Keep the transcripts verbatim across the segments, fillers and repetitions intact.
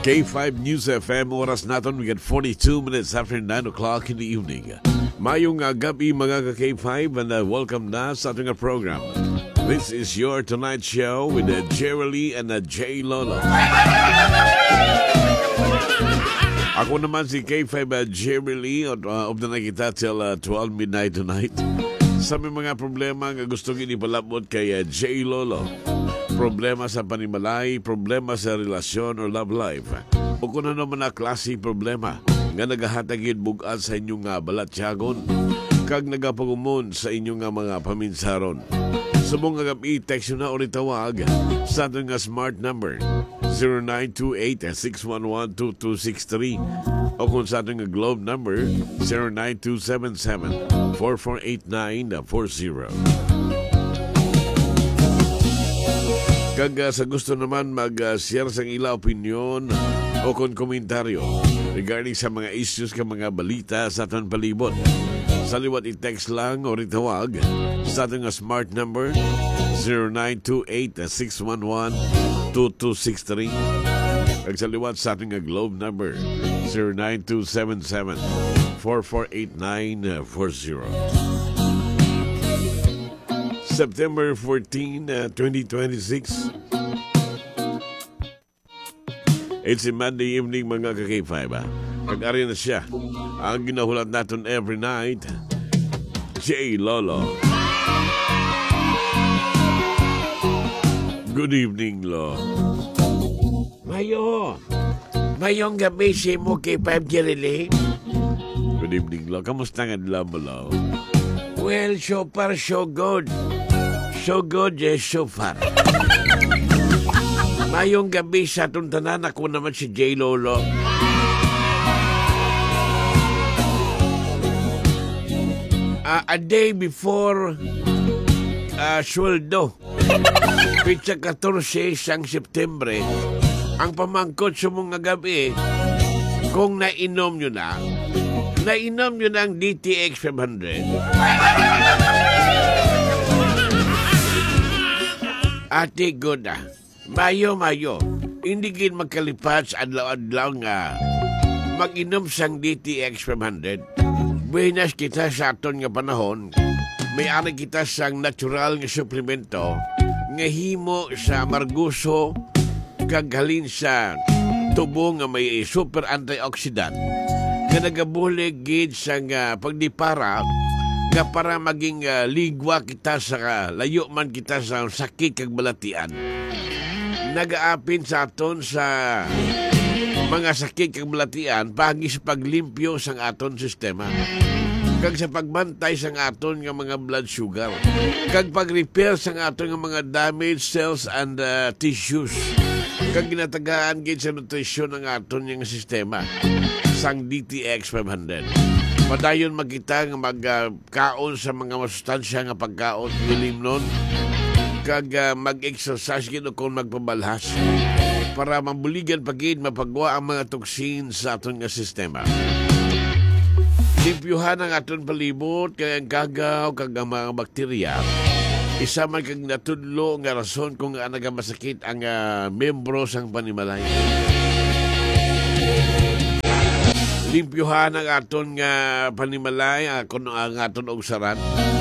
K five News F M, oras natin, we get forty-two minutes after nine o'clock in the evening. Mayong uh, gabi mga ka-K five, and uh, welcome na sa ating uh, program. This is your Tonight Show with uh, Jerry Lee and uh, Jay Lolo. Ako naman si K five uh, Jerry Lee, uh, of the nakita till uh, twelve midnight tonight. Sa may mga problema nga gusto ginipalabot kay uh, Jay Lolo. Problema sa panimalay, problema sa relasyon or love life. O kung ano naman na klase problema nga nagahatagid bugat sa inyong uh, balatyagon, kag nagapagumon sa inyong uh, mga paminsaron. Subong nga i-text na o tawag sa ating uh, smart number zero nine two eight, six one one, two two six three o kung sa ating uh, globe number zero nine two seven seven, four four eight nine four zero. Kag uh, sa gusto naman mag-share uh, sa ila opinion o kung komentaryo regarding sa mga issues ka mga balita sa ating palibot. Sa liwat i-text lang o ritawag sa ating uh, smart number zero nine two eight, six one one, two two six three. Kag sa liwat sa ating uh, globe number zero nine two seven seven, four four eight nine four zero. September fourteenth, twenty twenty-six. It's a Monday evening mga ka-K five. Pag-ari na siya ang ginahulat natin every night, Jay Lolo. Good evening, Lo. Mayo, mayong gabi si mo K five Jerry Lee. Good evening, Lo. Kamusta nga nila mo, Lo? Well, so far so good. So good, yes, so far. Mayong gabi sa tuntanan, ako naman si Jay Lolo. Uh, a day before uh, sweldo, pitsa fourteen sang Septembre, ang pamangkot sa mga gabi, kung nainom nyo na, nainom nyo na ang D T X five hundred. Ate Goda, mayo-mayo, hindi gin magkalipat sa adlaw-adlaw nga mag-inom sang D T X five hundred. Buenas kita sa aton nga panahon, may-ari kita sang natural nga suplemento nga himo sa marguso kag halin sa tubo nga may super antioxidant nga nagabulig gid sang uh, pagdipara nga para maging uh, ligwa kita sa uh, layo man kita sa sakit kag balatian. Nagaapin sa aton sa mga sakit kag balatian pagi sa paglimpyo sang aton sistema. Kag sa pagbantay sang aton nga mga blood sugar. Kag pag-repair sang aton nga mga damaged cells and uh, tissues. Kag ginatagaan gid sa nutrisyon ng aton nga sistema sang D T X five hundred. Padayon magkita nga magkaon uh, sa mga masustansya nga pagkaon hilim nun, kag uh, mag-exercise gid kung magpabalhas para mabuligan pagid mapagwa ang mga toxins sa aton nga sistema. Limpyuhan ang aton palibot kag ang kagaw kag ang mga bakterya. Isa man kag natudlo nga rason kung nga nagamasakit ang uh, membro sang panimalay. Limpyuhan ang aton nga panimalay, akon ang aton ugsaran.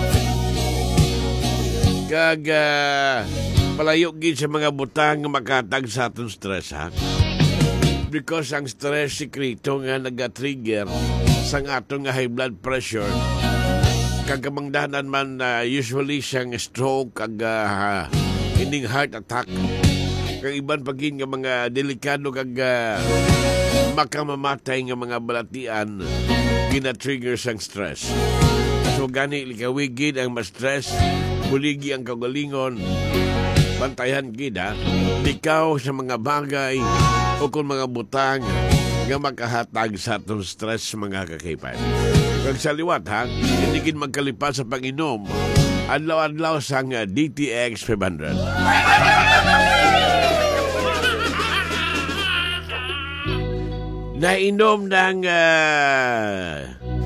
Kag uh, palayo gid sa mga butang nga makatag sa aton stress, ha? Because ang stress sikrito nga naga-trigger sang aton nga high blood pressure. Kag kamangdanan man uh, usually siyang stroke kag uh, ining heart attack. Kag iban pagin nga mga delikado kag uh, makamamatay nga mga balatian gina-trigger sang stress. So gani likawigid ang ma-stress, buligi ang kagalingon, bantayan gid ha. Ikaw sa mga bagay o kung mga butang nga makahatag sa atong stress mga kakipay. Kag sa liwat ha, hindi gid magkalipas sa pag-inom adlaw-adlaw sang uh, D T X five hundred. Nainom ng uh,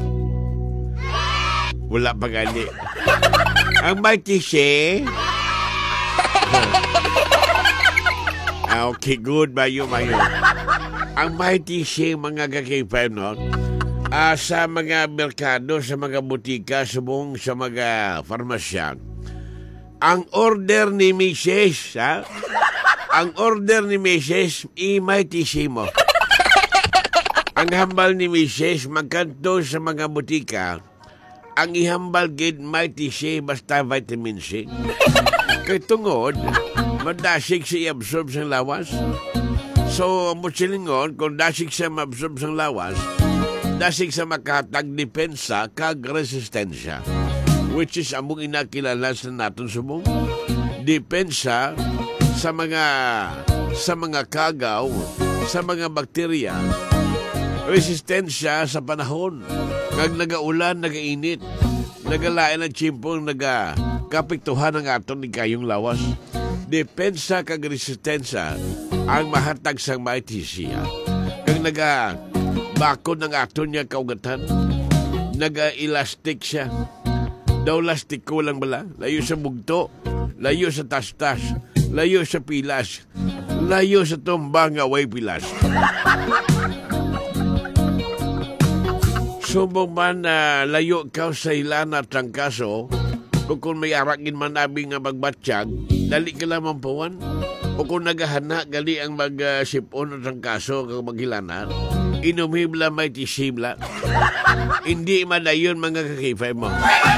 wala pa gani ang matise. Ah, okay, good. Mayo, mayo. Ang mighty si mga kakipay, no? Uh, sa mga merkado, sa mga butika, subong sa mga farmasya, ang order ni Missus, ha? Ang order ni Missus, i-mighty si mo. Ang hambal ni Missus, magkanto sa mga butika, ang ihambal gid mighty si basta vitamin C. Kay tungod, madasig siya absorb sa lawas. So, mutsilingon, kung dasig siya ma-absorb sa lawas, dasig sa makatag depensa kag resistensya, which is among inakilala sa naton subong depensa sa mga sa mga kagaw, sa mga bakterya, resistensya sa panahon kag nagaulan, nagainit, nagalain ang tsimpong, nagakapiktuhan ng aton ni kayong lawas. Depensa kag resistensya ang mahatag sang mighty siya kag naga bakod ng aton niya kaugatan, naga-elastic siya. Daw lastik ko lang bala, layo sa bugto, layo sa tastas, layo sa pilas, layo sa tumbang away pilas. Subong man na uh, layo ka sa ilan at trangkaso, o kung may arakin man nabi nga magbatsyag, dali ka lamang puwan. O kung nagahana, gali ang mag-sipon uh, at trangkaso kung maghilanar, inumhibla may tisibla. Hindi madayon mga kakifay mo.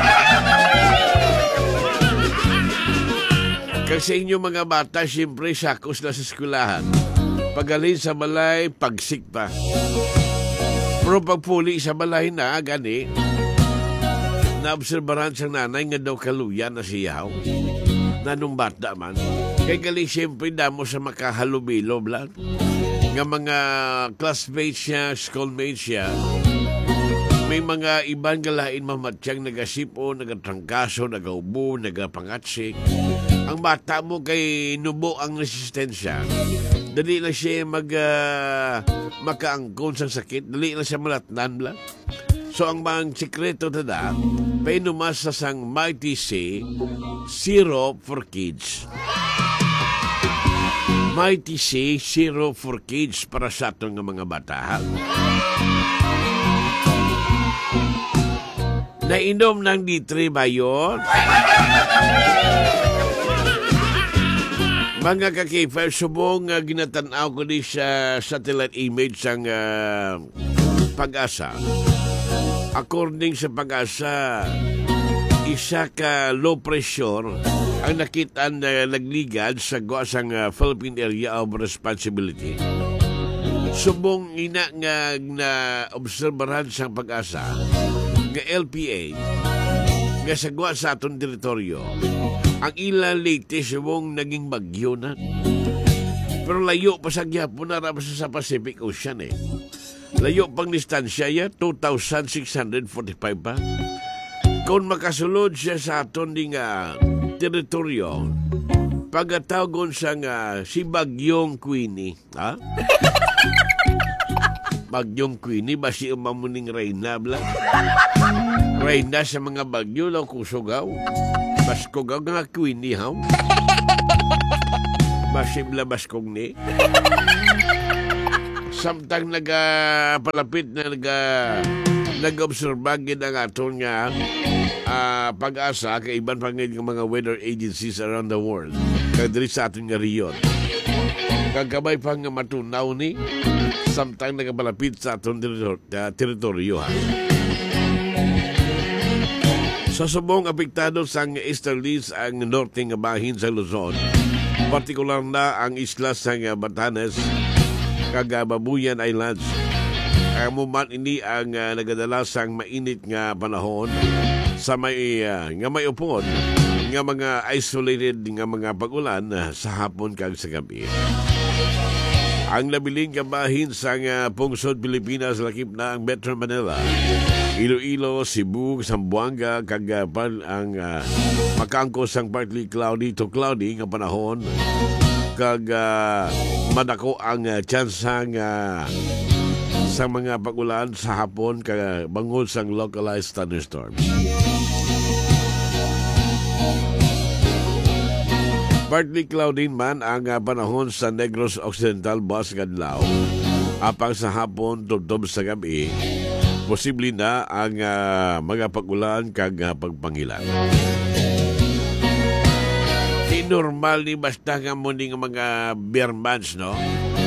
Kasi inyo mga bata, siyempre sakos na sa skulahan. Pagalin sa balay, pagsik pa. Pero pagpuli sa balay na, gani, naobserbaran sa nanay nga daw kaluya na siyaw. Nanong bata man. Kaya gali siyempre damo sa makahalubilo lang. Nga mga classmates siya, schoolmates siya, may mga ibang galain mamatsyang nagasipo, nagatrangkaso, nagaubo, nagapangatsik. Ang bata mo kay nubo ang resistensya. Dali na siya mag uh, makaangkon sa sakit. Dali na siya malatnan lang. So ang mga sikreto tada, painumas sa sang Mighty C Syrup for Kids. Mighty C Syrup for Kids para sa atong mga bata. Nainom ng D three ba yun? Mga kakifay, subong uh, ginatanaw ko di sa satellite image ang uh, Pag-asa. According sa Pag-asa, isa ka low pressure ang nakitaan na nagligad sa guasang uh, Philippine Area of Responsibility. Subong ina nga na obserbaran sa Pag-asa nga L P A nga sagwa sa atong teritoryo. Ang ilang latest subong naging bagyo na. Pero layo pa sa gyapon na sa Pacific Ocean eh. Layo pang distansya ya, two thousand six hundred forty-five pa. Kung makasulod siya sa aton ding uh, teritoryo, pagkatagon sa nga si Bagyong Queenie, ha? Bagyong Queenie, basi umamuning Reyna, bla? Reyna sa mga bagyo, law kusugaw. Baskogaw nga Queenie, ha? Basi bla baskog ni. Samtang nagapalapit na naga nag-obserba gid ang aton nga uh, Pag-asa kay iban pa ng mga weather agencies around the world. Kag diri sa aton nga riyon. Kagabay pa nga matunaw ni samtang nagapalapit sa aton teritoryo. Ha? Sa subong apektado sa easterlies ang norte nga bahin sa Luzon, partikular na ang isla sa Batanes, Kagababuyan Islands. Ang muman ini ang uh, nagadala sang mainit nga panahon sa may uh, nga may upon nga mga isolated nga mga pag-ulan uh, sa hapon kag sa gabi. Ang labiling kabahin sa uh, pungsod Pilipinas lakip na ang Metro Manila, Iloilo, Cebu, Zamboanga kag uh, ang uh, makangkos ang partly cloudy to cloudy nga panahon kag uh, madako ang uh, chance ang uh, sa mga pag-ulan sa hapon kag bangod sang localized thunderstorms. Partly cloudy man ang uh, panahon sa Negros Occidental, Bas Gadlao, apang sa hapon tubtob sa gabi, posible na ang uh, mga pagulan kag uh, pagpangilan. Di normal ni basta nga mo ning mga bear months, no?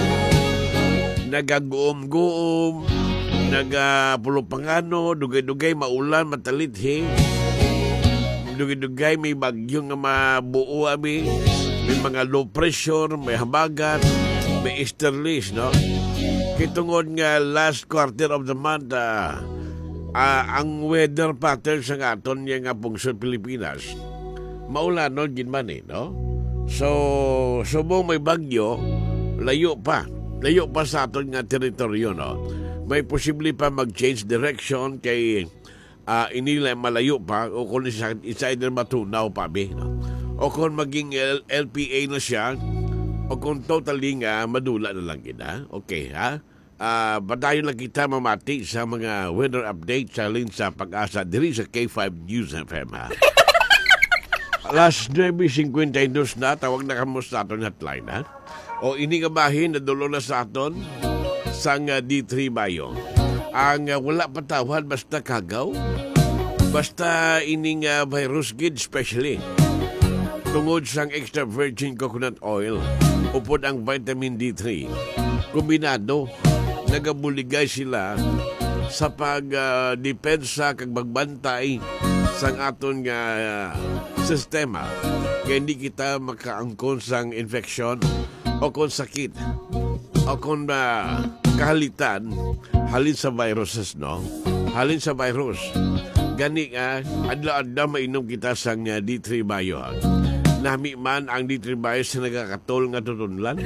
Nagaguom-guom, nagapulupangano, dugay-dugay maulan, matalithi. Dugay-dugay may bagyo nga mabuo abi, may mga low pressure, may habagat, may easterlies, no? Kitungod nga last quarter of the month, uh, uh, ang weather pattern sa aton nga pungsod Pilipinas, maulan no, ginman eh, no? So, subong may bagyo, layo pa. Layo pa sa aton nga teritoryo, no? May posible pa mag-change direction kay uh, inila malayo pa o kung isa, isa either matunaw pa, be, no? O kung maging L- LPA na siya o kung totally nga madula na lang kita. Okay, ha? Uh, Badayon lang kita mamati sa mga weather update sa lin sa Pag-asa diri sa K five News F M, ha? Alas nine fifty-two na, tawag na kamo sa aton hotline, ha? O ini nga bahin na dulo na sa aton sang uh, D three Bayo. Ang uh, wala patawad basta kagaw, basta ining uh, virus gid, especially tungod sang extra virgin coconut oil upod ang vitamin D three. Kombinado, nagabuligay sila sa pag-depensa uh, kag magbantay sang aton nga uh, sistema kaya hindi kita makaangkon sang infeksyon o kung sakit o kung uh, kahalitan halin sa viruses, no? Halin sa virus. Gani nga, uh, adla-adla mainom kita sang uh, D three Bayo. Nami man ang D three Bayo sa nagakatol nga tutunlan.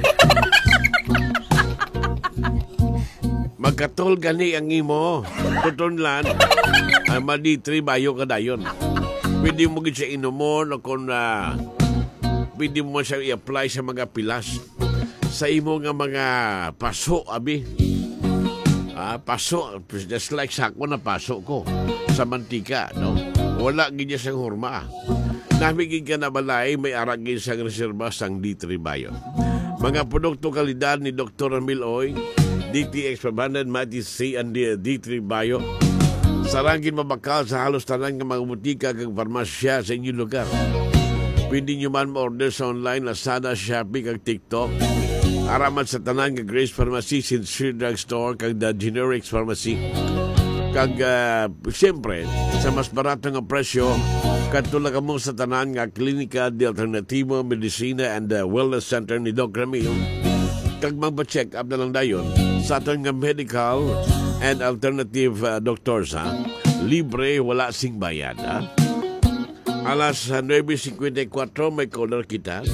Magkatol gani ang imo tutunlan ang uh, D three Bayo kadayon. Pwede mo gid sa inomon o kung uh, pwede mo siya i-apply sa mga pilas sa imo nga mga paso, abi. Ah, paso, just like sako na paso ko sa mantika, no? Wala gid sa hurma. Namigig ka na balay, may aragin sa reserba sang D three Bayo. Mga produkto kalidad ni Doctor Ramil Oy, D T X five hundred, Matis C, and D three Bayo. Sarangin mabakal sa halos tanan nga mga butika kag farmasya sa inyong lugar. Pwede nyo man ma-order sa online, Lazada, Shopee, kag TikTok. Araman sa tanan nga Grace Pharmacy, Sincere Drug Store, kag The Generics Pharmacy. Kag, uh, siyempre, sa mas barato nga presyo, katulad mo sa tanan nga Klinika de Alternativo, Medicina, and the Wellness Center ni Doc Ramil. Kag magpa-check up na lang dayon sa aton nga medical and alternative uh, doctors, ha? Libre, wala sing bayad, ha? Alas nine fifty-four, may caller kita.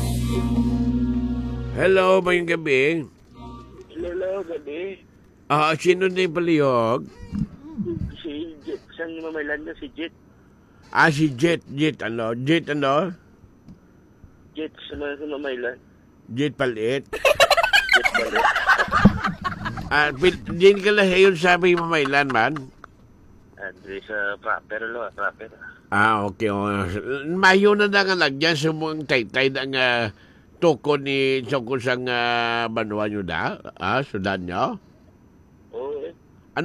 Hello, mayong gabi. Hello, gabi. Ah, sino na yung palihog? Si Jet. Saan mamailan na si Jet? Ah, si Jet. Jet, ano? Jet, ano? Jet sa mga mamailan. Jet palit. Jet pala. Ah, din ka lang yun sabi yung mamailan, man? Andre sa proper, lo. Proper. Ah, okay. Oh. Mayo na na nga lagyan sa mga tay-tay na nga toko ni Choko sang uh, banwa nyo da. Ah, sudan nyo.